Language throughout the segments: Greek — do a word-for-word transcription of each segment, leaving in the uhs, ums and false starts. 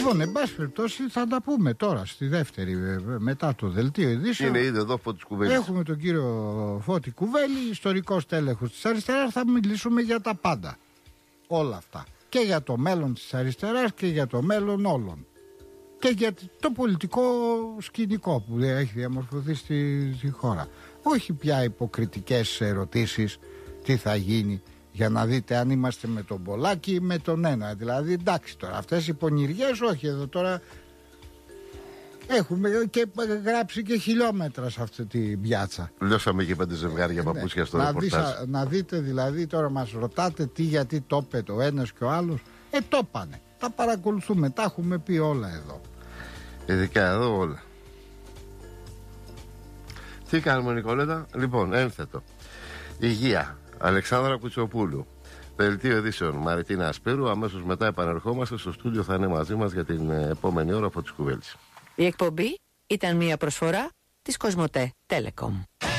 Λοιπόν, εν πάση περιπτώσει θα τα πούμε τώρα στη δεύτερη, μετά το δελτίο ειδήσεων. Είναι ήδη εδώ Φώτης Κουβέλης. Έχουμε τον κύριο Φώτη Κουβέλη, ιστορικός τέλεχος της αριστεράς. Θα μιλήσουμε για τα πάντα. Όλα αυτά. Και για το μέλλον της αριστεράς και για το μέλλον όλων. Και για το πολιτικό σκηνικό που έχει διαμορφωθεί στη, στη χώρα. Όχι πια υποκριτικές ερωτήσεις τι θα γίνει, για να δείτε αν είμαστε με τον Πολάκη ή με τον ένα. Δηλαδή εντάξει τώρα, αυτές οι πονηριές όχι, εδώ τώρα έχουμε και γράψει και χιλιόμετρα σε αυτή την πιάτσα. Λιώσαμε και πέντε ζευγάρια ναι, παπούτσια στο να ρεπορτάζ. Δεις, να δείτε δηλαδή, τώρα μας ρωτάτε τι, γιατί το είπε ο ένας και ο άλλος. Ε, το πάνε. Τα παρακολουθούμε, τα έχουμε πει όλα εδώ. Ειδικά εδώ όλα. Τι κάνουμε, Νικόλετα? Λοιπόν, ένθετο. Υγεία. Αλεξάνδρα Κουτσοπούλου. Δελτίο ειδήσεων Μαριτίνα Ασπύρου. Αμέσως μετά επανερχόμαστε. Στο στούντιο θα είναι μαζί μας για την επόμενη ώρα Φώτης Κουβέλης. Η εκπομπή ήταν μια προσφορά της Κοσμοτέ Telecom.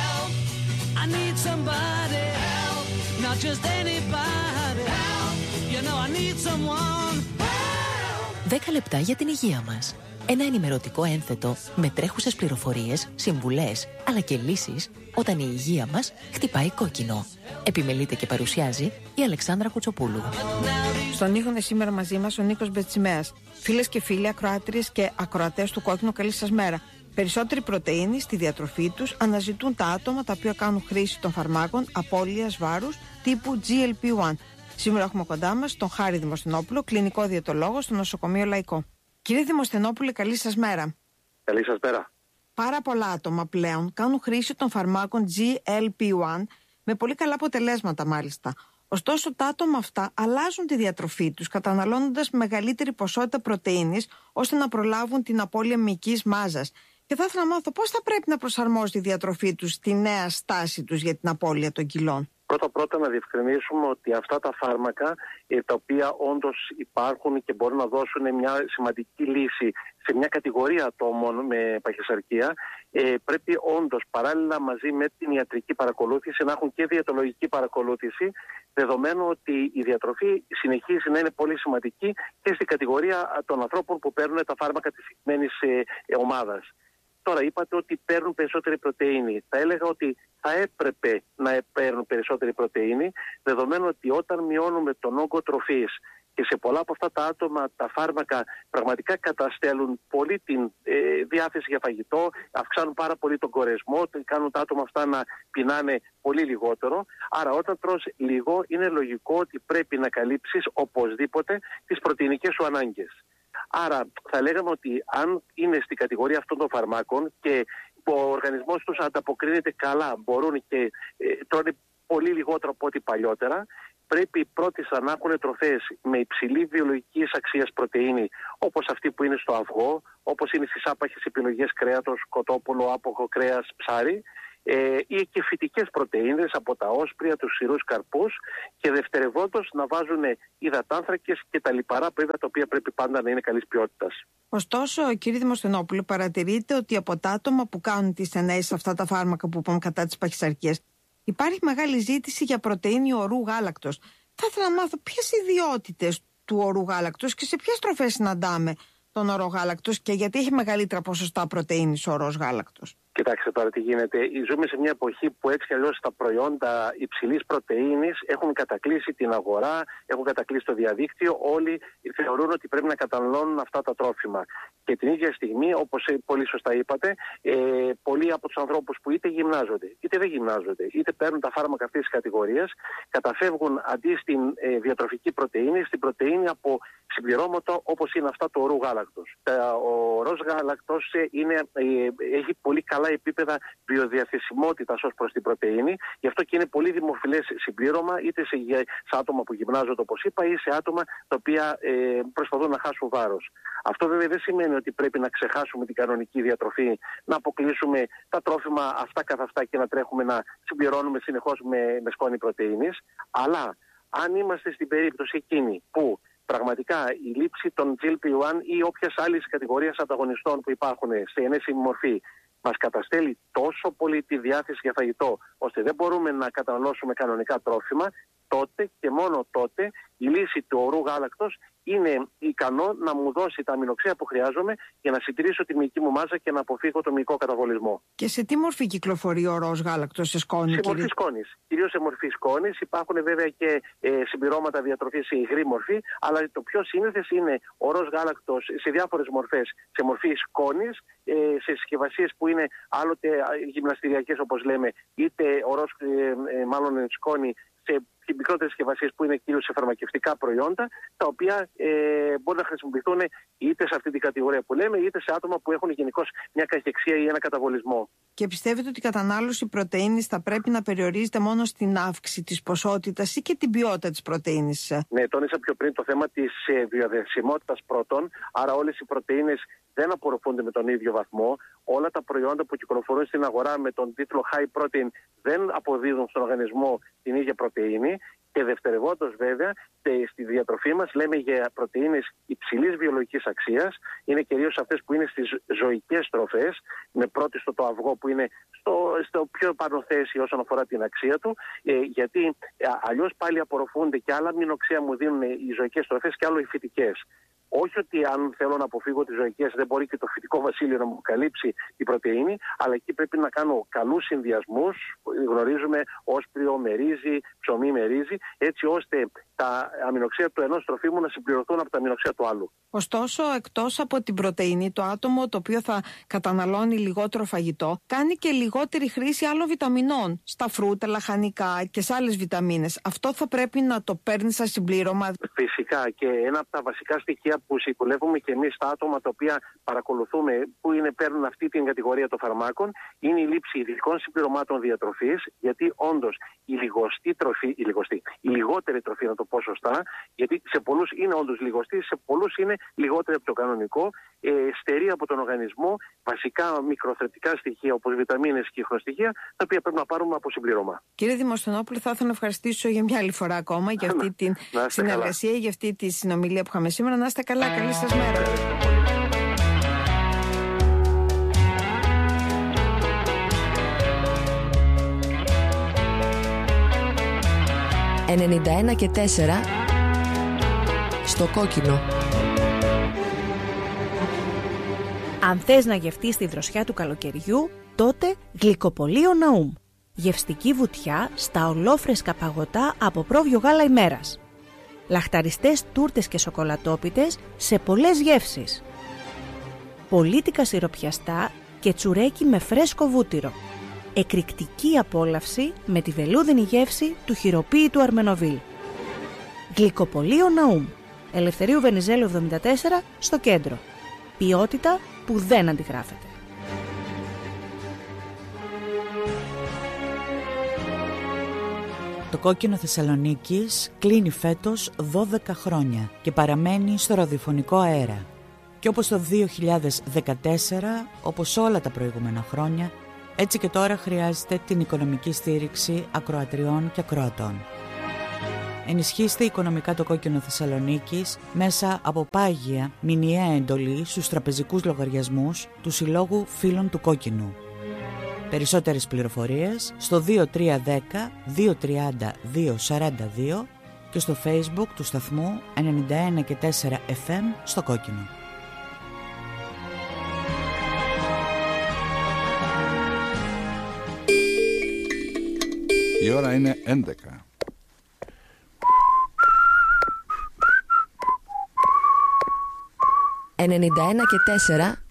δέκα λεπτά για την υγεία μας. Ένα ενημερωτικό ένθετο με τρέχουσες πληροφορίες, συμβουλές, αλλά και λύσεις όταν η υγεία μας χτυπάει κόκκινο. Επιμελείται και παρουσιάζει η Αλεξάνδρα Κουτσοπούλου. Στον ήχο είναι σήμερα μαζί μας ο Νίκος Μπετσιμέας. Φίλες και φίλοι, ακροάτριες και ακροατές του Κόκκινου, καλή σας μέρα. Περισσότερη πρωτεΐνη στη διατροφή τους αναζητούν τα άτομα τα οποία κάνουν χρήση των φαρμάκων απώλειας βάρους τύπου τζι ελ πι ένα. Σήμερα έχουμε κοντά μας τον Χάρη Δημοσθενόπουλο, κλινικό διαιτολόγο στο νοσοκομείο Λαϊκό. Κύριε Δημοσθενόπουλε, καλή σας μέρα. Καλή σας μέρα. Πάρα πολλά άτομα πλέον κάνουν χρήση των φαρμάκων τζι ελ πι ένα με πολύ καλά αποτελέσματα μάλιστα. Ωστόσο, τα άτομα αυτά αλλάζουν τη διατροφή τους καταναλώνοντας μεγαλύτερη ποσότητα πρωτεΐνης ώστε να προλάβουν την απώλεια μυϊκής μάζας. Και θα ήθελα να μάθω πώς θα πρέπει να προσαρμόσει τη διατροφή τους στη νέα στάση τους για την απώλεια των κιλών. Πρώτα-πρώτα να διευκρινίσουμε ότι αυτά τα φάρμακα, ε, τα οποία όντως υπάρχουν και μπορούν να δώσουν μια σημαντική λύση σε μια κατηγορία ατόμων με παχυσαρκία, ε, πρέπει όντως παράλληλα μαζί με την ιατρική παρακολούθηση να έχουν και διαιτολογική παρακολούθηση, δεδομένου ότι η διατροφή συνεχίζει να είναι πολύ σημαντική και στην κατηγορία των ανθρώπων που παίρνουν τα φάρμακα της συγκεκριμένης ε, ε, ομάδας. Τώρα είπατε ότι παίρνουν περισσότερη πρωτεΐνη. Θα έλεγα ότι θα έπρεπε να παίρνουν περισσότερη πρωτεΐνη, δεδομένου ότι όταν μειώνουμε τον όγκο τροφής και σε πολλά από αυτά τα άτομα τα φάρμακα πραγματικά καταστέλουν πολύ την ε, διάθεση για φαγητό, αυξάνουν πάρα πολύ τον κορεσμό, κάνουν τα άτομα αυτά να πεινάνε πολύ λιγότερο. Άρα όταν τρως λίγο είναι λογικό ότι πρέπει να καλύψεις οπωσδήποτε τις πρωτεϊνικές σου ανάγκες. Άρα θα λέγαμε ότι αν είναι στην κατηγορία αυτών των φαρμάκων και ο οργανισμός τους ανταποκρίνεται καλά, μπορούν και ε, τρώνε πολύ λιγότερο από ό,τι παλιότερα, πρέπει πρώτιστα να έχουν τροφές με υψηλή βιολογικής αξίας πρωτεΐνη, όπως αυτή που είναι στο αυγό, όπως είναι στις άπαχες επιλογές κρέατος, κοτόπουλο, άποχο κρέας, ψάρι, Ε, ή και φυτικές πρωτεΐνες από τα όσπρια, τους σειρούς καρπούς, και δευτερευόντως να βάζουν υδατάνθρακες και τα λιπαρά προϊόντα τα οποία πρέπει πάντα να είναι καλής ποιότητας. Ωστόσο, κύριε Δημοσθενόπουλο, παρατηρείτε ότι από τα άτομα που κάνουν τις ενέσεις σε αυτά τα φάρμακα που είπαμε κατά της παχυσαρκίας, υπάρχει μεγάλη ζήτηση για πρωτεΐνη ορού γάλακτος. Θα ήθελα να μάθω ποιες ιδιότητες του ορού γάλακτος και σε ποιες τροφές συναντάμε τον όρο γάλακτος και γιατί έχει μεγαλύτερα ποσοστά πρωτεΐνης ο ορός γάλακτος. Κοιτάξτε τώρα τι γίνεται. Ζούμε σε μια εποχή που έτσι κι αλλιώς τα προϊόντα υψηλής πρωτεΐνης έχουν κατακλείσει την αγορά, έχουν κατακλείσει το διαδίκτυο. Όλοι θεωρούν ότι πρέπει να καταναλώνουν αυτά τα τρόφιμα. Και την ίδια στιγμή, όπως πολύ σωστά είπατε, ε, πολλοί από τους ανθρώπους που είτε γυμνάζονται, είτε δεν γυμνάζονται, είτε παίρνουν τα φάρμακα αυτής της κατηγορίας, καταφεύγουν αντί στην ε, διατροφική πρωτεΐνη, στην πρωτεΐνη από συμπληρώματα όπως είναι αυτά του ορού γάλακτος. Ο ορός γάλακτος είναι, ε, έχει πολύ καλά επίπεδα βιοδιαθεσιμότητας ως προς την πρωτεΐνη, γι' αυτό και είναι πολύ δημοφιλές συμπλήρωμα είτε σε, σε άτομα που γυμνάζονται όπως είπα ή σε άτομα τα οποία ε, προσπαθούν να χάσουν βάρος. Αυτό βέβαια δεν σημαίνει ότι πρέπει να ξεχάσουμε την κανονική διατροφή, να αποκλείσουμε τα τρόφιμα αυτά καθ' αυτά και να τρέχουμε να συμπληρώνουμε συνεχώς με, με σκόνη πρωτεΐνης, αλλά αν είμαστε στην περίπτωση εκείνη που πραγματικά η λήψη των τζι ελ πι ένα ή όποιας άλλης κατηγορίας ανταγωνιστών που υπάρχουν σε ενέσιμη μορφή μας καταστέλει τόσο πολύ τη διάθεση για φαγητό, ώστε δεν μπορούμε να καταναλώσουμε κανονικά τρόφιμα, τότε και μόνο τότε η λύση του ορού γάλακτος είναι ικανό να μου δώσει τα αμινοξέα που χρειάζομαι για να συντηρήσω τη μυϊκή μου μάζα και να αποφύγω το μυϊκό καταβολισμό. Και σε τι μορφή κυκλοφορεί ο ορός γάλακτος, σε σκόνη? Σε μορφή σκόνης. Κυρίως σε μορφή σκόνης. Υπάρχουν βέβαια και ε, συμπληρώματα διατροφής σε υγρή μορφή, αλλά το πιο σύνηθες είναι ο ορός γάλακτος σε διάφορες μορφές. Σε μορφή σκόνης, ε, σε συσκευασίες που είναι άλλοτε γυμναστηριακές όπως λέμε, είτε ορός ε, ε, μάλλον σκόνη σε και μικρότερες συσκευασίες που είναι κυρίως σε φαρμακευτικά προϊόντα, τα οποία ε, μπορούν να χρησιμοποιηθούν είτε σε αυτή την κατηγορία που λέμε, είτε σε άτομα που έχουν γενικώς μια καχεξία ή ένα καταβολισμό. Και πιστεύετε ότι η κατανάλωση πρωτεΐνης θα πρέπει να περιορίζεται μόνο στην αύξηση της ποσότητας ή και την ποιότητα της πρωτεΐνης? Ναι, τόνισα πιο πριν το θέμα της ε, βιοδιασιμότητας πρώτων, άρα όλες οι πρωτεΐνες δεν απορροφούνται με τον ίδιο βαθμό. Όλα τα προϊόντα που κυκλοφορούν στην αγορά με τον τίτλο high protein δεν αποδίδουν στον οργανισμό την ίδια πρωτεΐνη. Και δευτερευόντως βέβαια, στη διατροφή μας λέμε για πρωτεΐνες υψηλής βιολογικής αξίας. Είναι κυρίως αυτές που είναι στις ζωικές τροφές, με πρώτιστο το αυγό που είναι στο, στο πιο πάνω θέση όσον αφορά την αξία του, ε, γιατί ε, αλλιώς πάλι απορροφούνται και άλλα αμινοξέα μου δίνουν οι ζωικές τροφές και άλλο οι φυτικές. Όχι ότι αν θέλω να αποφύγω τις ζωικές δεν μπορεί και το φυτικό βασίλειο να μου καλύψει η πρωτεΐνη, αλλά εκεί πρέπει να κάνω καλούς συνδυασμούς, γνωρίζουμε όσπριο με ρύζι, ψωμί με ρύζι, έτσι ώστε τα αμινοξέα του ενός τροφίμου να συμπληρωθούν από τα αμινοξέα του άλλου. Ωστόσο, εκτός από την πρωτεΐνη, το άτομο το οποίο θα καταναλώνει λιγότερο φαγητό κάνει και λιγότερη χρήση άλλων βιταμινών στα φρούτα, λαχανικά και σε άλλες βιταμίνες. Αυτό θα πρέπει να το παίρνει σαν συμπλήρωμα? Φυσικά, και ένα από τα βασικά στοιχεία που συμβουλεύουμε και εμείς τα άτομα τα οποία παρακολουθούμε, που είναι, παίρνουν αυτή την κατηγορία των φαρμάκων, είναι η λήψη ειδικών συμπληρωμάτων διατροφής, γιατί όντως η λιγοστή τροφή, η, λιγοστή, η λιγότερη τροφή, να το πω σωστά, γιατί σε πολλούς είναι όντως λιγοστή, σε πολλούς είναι λιγότερη από το κανονικό, ε, στερεί από τον οργανισμό βασικά μικροθρεπτικά στοιχεία όπως βιταμίνες και ίχνοστοιχεία, τα οποία πρέπει να πάρουμε από συμπλήρωμα. Κύριε Δημοσθενόπουλε, θα ήθελα να ευχαριστήσω για μια άλλη φορά ακόμα για αυτή την συνεργασία, για αυτή τη συνομιλία που είχαμε σήμερα. Να είστε καλά, καλή σας μέρα. ενενήντα ένα και τέσσερα στο κόκκινο. Αν θες να γευτείς τη δροσιά του καλοκαιριού, τότε γλυκοπολείο Ναούμ. Γευστική βουτιά στα ολόφρεσκα παγωτά από πρόβιο γάλα ημέρας. Λαχταριστές τούρτες και σοκολατόπιτες σε πολλές γεύσεις. Πολίτικα σιροπιαστά και τσουρέκι με φρέσκο βούτυρο. Εκρηκτική απόλαυση με τη βελούδινη γεύση του χειροποίητου Αρμενοβίλ. Γλυκοπολείο Ναούμ. Ελευθερίου Βενιζέλου εβδομήντα τέσσερα στο κέντρο. Ποιότητα που δεν αντιγράφεται. Το Κόκκινο Θεσσαλονίκης κλείνει φέτος δώδεκα χρόνια και παραμένει στο ραδιοφωνικό αέρα. Και όπως το δύο χιλιάδες δεκατέσσερα, όπως όλα τα προηγούμενα χρόνια, έτσι και τώρα χρειάζεται την οικονομική στήριξη ακροατριών και ακροατών. Ενισχύστε οικονομικά το Κόκκινο Θεσσαλονίκης μέσα από πάγια μηνιαία εντολή στους τραπεζικούς λογαριασμούς του Συλλόγου Φίλων του Κόκκινου. Περισσότερες πληροφορίες στο δύο τρία ένα μηδέν δύο τρία μηδέν δύο τέσσερα δύο και στο Facebook του σταθμού ενενήντα ένα και τέσσερα εφ εμ στο Κόκκινο. Η ώρα είναι έντεκα. ενενήντα ένα και τέσσερα